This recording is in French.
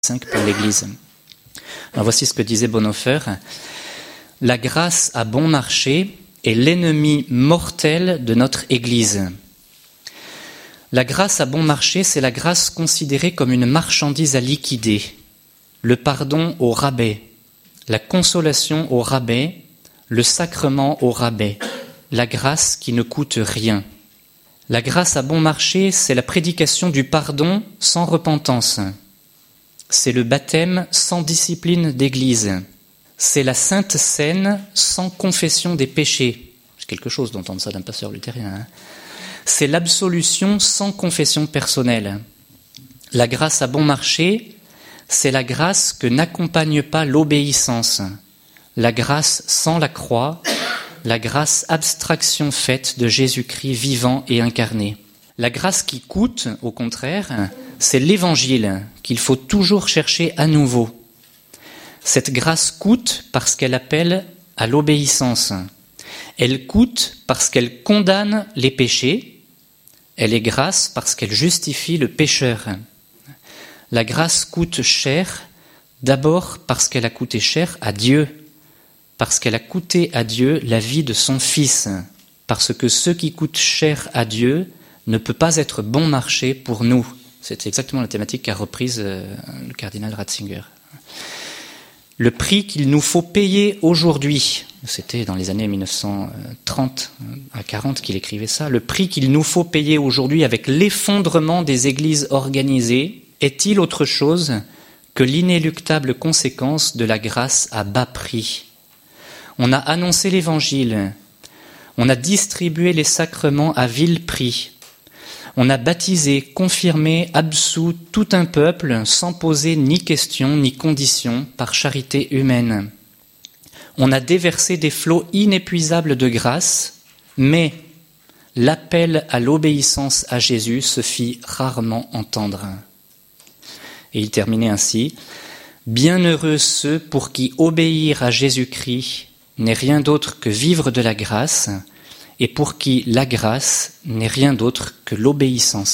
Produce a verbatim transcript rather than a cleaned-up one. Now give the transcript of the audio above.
cinq pour l'Église. Alors voici ce que disait Bonhoeffer. La grâce à bon marché est l'ennemi mortel de notre Église. La grâce à bon marché, c'est la grâce considérée comme une marchandise à liquider, le pardon au rabais, la consolation au rabais, le sacrement au rabais, la grâce qui ne coûte rien. La grâce à bon marché, c'est la prédication du pardon sans repentance. C'est le baptême sans discipline d'église. C'est la Sainte Seine sans confession des péchés. C'est quelque chose d'entendre ça d'un pasteur luthérien. Hein. C'est l'absolution sans confession personnelle. La grâce à bon marché, c'est la grâce que n'accompagne pas l'obéissance. La grâce sans la croix, la grâce abstraction faite de Jésus-Christ vivant et incarné. La grâce qui coûte, au contraire, c'est l'Évangile qu'il faut toujours chercher à nouveau. Cette grâce coûte parce qu'elle appelle à l'obéissance. Elle coûte parce qu'elle condamne les péchés. Elle est grâce parce qu'elle justifie le pécheur. La grâce coûte cher, d'abord parce qu'elle a coûté cher à Dieu, parce qu'elle a coûté à Dieu la vie de son Fils, parce que ce qui coûte cher à Dieu ne peut pas être bon marché pour nous. C'est exactement la thématique qu'a reprise euh, le cardinal Ratzinger. Le prix qu'il nous faut payer aujourd'hui, c'était dans les années mille neuf cent trente à quarante qu'il écrivait ça, le prix qu'il nous faut payer aujourd'hui avec l'effondrement des églises organisées est-il autre chose que l'inéluctable conséquence de la grâce à bas prix ? On a annoncé l'Évangile, on a distribué les sacrements à vil prix, on a baptisé, confirmé, absous tout un peuple sans poser ni question ni condition par charité humaine. On a déversé des flots inépuisables de grâce, mais l'appel à l'obéissance à Jésus se fit rarement entendre. Et il terminait ainsi : « Bienheureux ceux pour qui obéir à Jésus-Christ n'est rien d'autre que vivre de la grâce, et pour qui la grâce n'est rien d'autre que l'obéissance. »